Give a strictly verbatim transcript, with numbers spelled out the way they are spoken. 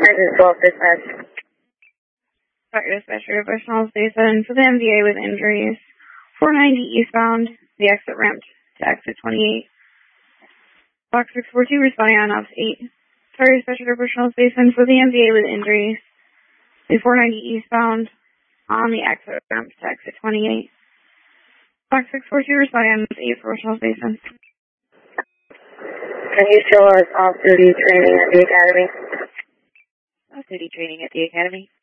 Texas twelve dispatch. Fire dispatcher, Bushnell Station for the M V A with injuries. four ninety eastbound, the exit ramp to exit twenty-eight. Box six four two responding on ops eight. Fire dispatcher, Bushnell Station for the M V A with injuries. The four ninety eastbound on the exit ramp to exit twenty-eight. Box six four two responding on eight for Bushnell Station. Can you show us off-duty training at the academy? Off-duty training at the academy.